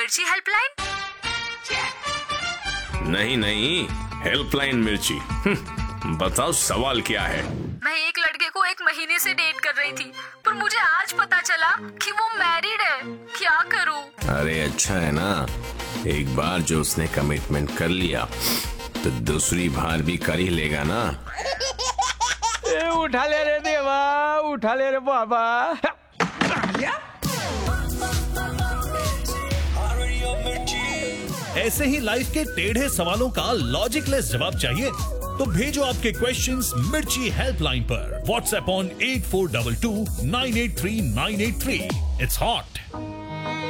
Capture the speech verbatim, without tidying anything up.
मिर्ची हेल्पलाइन? नहीं नहीं, हेल्पलाइन मिर्ची। बताओ सवाल क्या है? मैं एक लड़के को एक महीने से डेट कर रही थी, पर मुझे आज पता चला कि वो मैरिड है। क्या करूं? अरे अच्छा है ना, एक बार जो उसने कमिटमेंट कर लिया तो दूसरी बार भी कर ही लेगा ना। ए, उठा ले रे देवा, उठा ले रे बाबा। ऐसे ही लाइफ के टेढ़े सवालों का लॉजिकलेस जवाब चाहिए तो भेजो आपके क्वेश्चंस मिर्ची हेल्पलाइन पर। WhatsApp on eight four to to nine eight three nine eight three. It's hot.